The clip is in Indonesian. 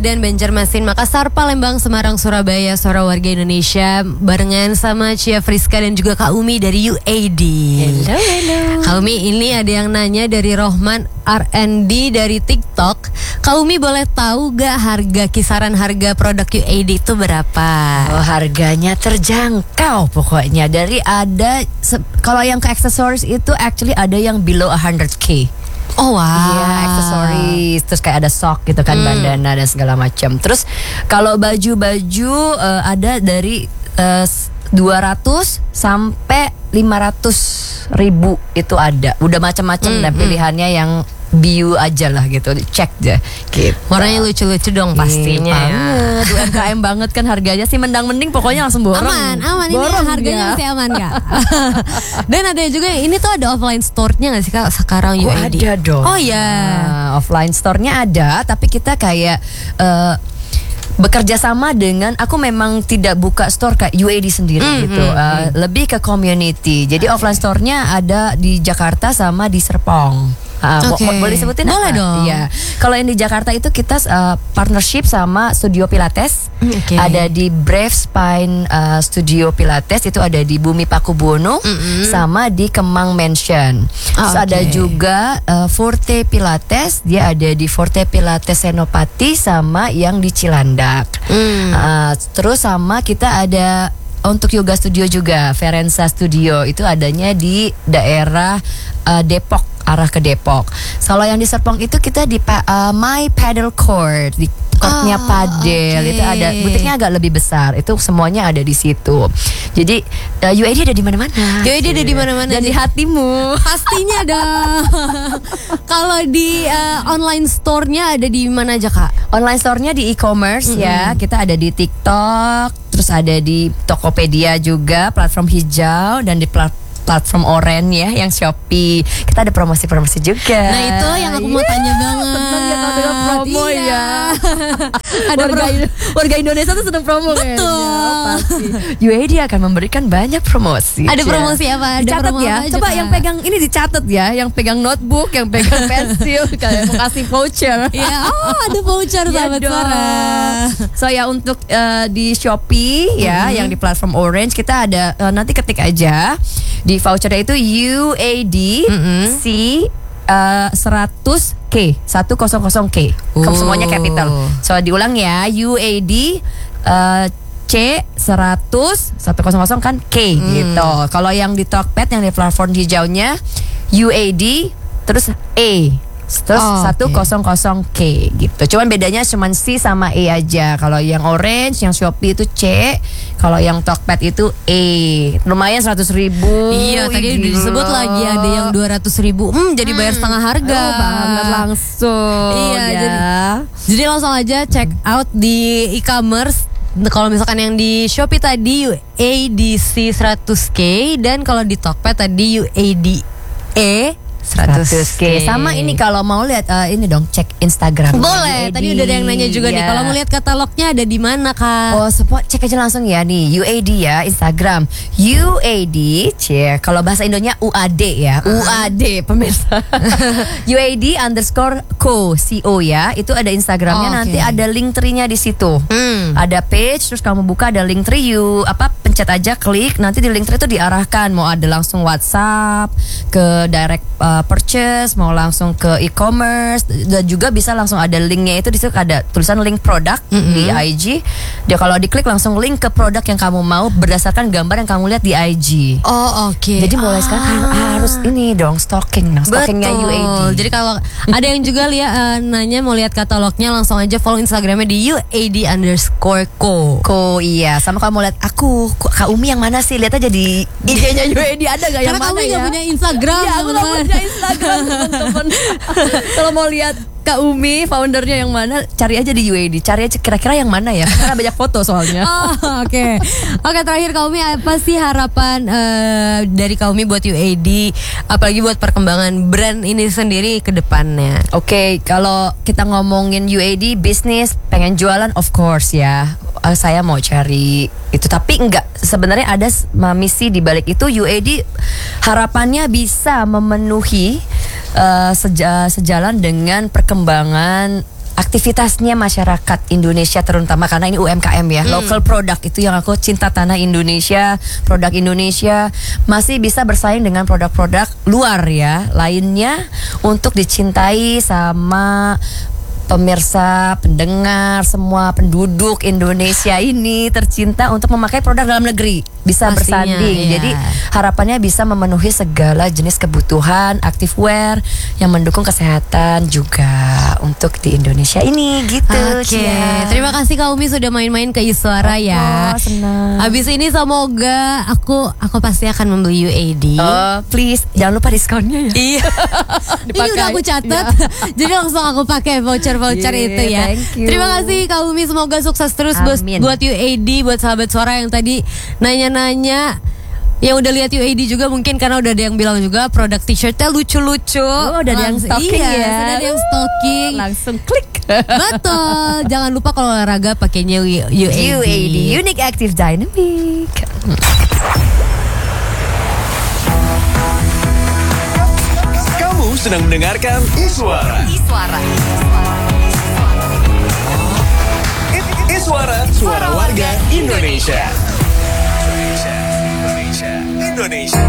Dan Banjarmasin, Makassar, Palembang, Semarang, Surabaya, suara warga Indonesia barengan sama Cia Friska dan juga Kak Umi dari UAD. Hello. Kak Umi, ini ada yang nanya dari Rohman R&D dari TikTok. Kak Umi boleh tahu gak kisaran harga produk UAD itu berapa? Oh, harganya terjangkau pokoknya. Dari ada kalau yang ke aksesoris itu actually ada yang below 100k. Oh wow. Iya, aksesoris. Terus kayak ada sok gitu kan, bandana dan segala macam. Terus kalau baju-baju ada dari 200 sampai 500 ribu itu ada. Udah macam-macam dan pilihannya yang bio aja lah gitu, cek deh gitu. Warnanya lucu-lucu dong pastinya ya. UMKM banget kan harganya sih, mendang-mending pokoknya langsung borong. Aman ini borong harganya ya. masih aman Kak. Dan ada juga ini tuh ada offline store-nya gak sih Kak sekarang UAD? Ada dong. Oh ya. Offline store-nya ada, tapi kita kayak bekerja sama dengan, aku memang tidak buka store kayak UAD sendiri gitu. Lebih ke community. Jadi offline store-nya ada di Jakarta sama di Serpong. Boleh sebutin boleh apa? dong. Iya. Kalau yang di Jakarta itu kita partnership sama Studio Pilates. Ada di Brave Spine Studio Pilates, itu ada di Bumi Pakubuwono sama di Kemang Mansion. Terus ada juga Forte Pilates, dia ada di Forte Pilates Senopati sama yang di Cilandak. Terus sama kita ada untuk yoga studio juga, Ferenza Studio, itu adanya di daerah Depok, arah ke Depok. Kalau yang di Serpong itu kita di My Paddle Court, di courtnya padel. Itu ada butiknya agak lebih besar. Itu semuanya ada di situ. Jadi UAD ada di mana-mana. UAD ada di mana-mana. Dan di hatimu. Pastinya dong. Kalau di online store-nya ada di mana aja Kak? Online store-nya di e-commerce ya. Kita ada di TikTok, terus ada di Tokopedia juga, platform hijau, dan di platform oranye ya, yang Shopee. Kita ada promosi-promosi juga. Nah itu yang aku mau tanya banget. Senang ya kalau dengan promo ya. Ada warga Indonesia tuh senang promo. Betul. Pasti. UAD akan memberikan banyak promosi. Ada promosi apa? Ada dicatat promo ya. apa aja, Coba Kak? yang pegang ini dicatat ya, yang pegang notebook, yang pegang pensil, kayak mau kasih voucher. Ya, ada voucher Ya sahabat dong. suara. So ya untuk di Shopee ya, yang di platform Orange kita ada, nanti ketik aja di vouchernya itu UAD C 100K 100K. Semuanya capital. So diulang ya, UAD C 100 kan K gitu. Kalau yang di Tokped, yang di platform hijaunya UAD terus A terus 100K gitu. Cuman bedanya cuman C sama E aja. Kalau yang orange, yang Shopee itu C. Kalau yang Tokped itu E. Lumayan 100 ribu. Iya, tadi udah disebut lagi ada yang 200 ribu. Jadi bayar setengah harga. Banget langsung. Iya, jadi langsung aja check out di e-commerce. Kalau misalkan yang di Shopee tadi UADC 100K, dan kalau di Tokped tadi UADE 100K. Sama ini kalau mau lihat ini dong, cek Instagram. Boleh. Tadi udah ada yang nanya juga nih. Kalau mau lihat katalognya ada di mana Kak? Oh, cek aja langsung ya nih, UAD ya, Instagram UAD. Kalau bahasa Indonya UAD ya, UAD pemirsa. UAD_co ya. Itu ada Instagramnya. Nanti ada link tree-nya di situ. Ada page, terus kamu buka ada link tree, pencet aja, klik, nanti di link tree itu diarahkan mau ada langsung WhatsApp ke direct purchase, mau langsung ke e-commerce, dan juga bisa langsung ada linknya, itu di situ ada tulisan link produk di IG. Dia kalau diklik langsung link ke produk yang kamu mau berdasarkan gambar yang kamu lihat di IG. Oh oke. Jadi mulai sekarang harus ini dong, stockingnya UAD. Jadi kalau ada yang juga nanya mau lihat katalognya, langsung aja follow Instagramnya di UAD_co. Iya. Sama kalau mau lihat aku, Kak Umi yang mana sih? Lihat aja di IG-nya UAD, ada gak yang Karena mana kamu ya? nggak punya Instagram. Iya, aku gak punya Instagram teman-teman. Kalau mau lihat Kak Umi, foundernya yang mana, cari aja di UAD. Cari aja kira-kira yang mana ya, karena banyak foto soalnya. Oke, terakhir Kak Umi, apa sih harapan dari Kak Umi buat UAD, apalagi buat perkembangan brand ini sendiri ke depannya? Oke, kalau kita ngomongin UAD bisnis, pengen jualan of course ya. Saya mau cari itu, tapi enggak, sebenarnya ada misi di balik itu. UAD harapannya bisa memenuhi sejalan dengan perkembangan aktivitasnya masyarakat Indonesia terutama karena ini UMKM ya, local product itu yang aku cinta, tanah Indonesia, produk Indonesia masih bisa bersaing dengan produk-produk luar ya lainnya untuk dicintai sama pemirsa, pendengar, semua penduduk Indonesia ini tercinta untuk memakai produk dalam negeri, bisa Pastinya, bersanding. iya. Jadi harapannya bisa memenuhi segala jenis kebutuhan activewear yang mendukung kesehatan juga untuk di Indonesia ini gitu. Oke, Cia. terima kasih Kak Umi sudah main-main ke Iswara ya. Senang. Habis ini semoga aku pasti akan membeli UAD. Oh, please jangan lupa diskonnya ya. Iya. Ini udah aku catat. Jadi langsung aku pakai voucher Yeah, itu ya. thank you. Terima kasih Kak Umi, semoga sukses terus Amin. buat UAD, buat sahabat suara yang tadi nanya-nanya. Yang udah lihat UAD juga mungkin karena udah ada yang bilang juga produk t-shirtnya lucu-lucu. Oh, udah ada yang stocking iya, ya. sudah ada yang stocking. Langsung klik. Betul. Jangan lupa kalau olahraga pakainya UAD. UAD, Unique Active Dynamic. Kamu sedang mendengarkan Iswara. Iswara, suara warga Indonesia. Indonesia.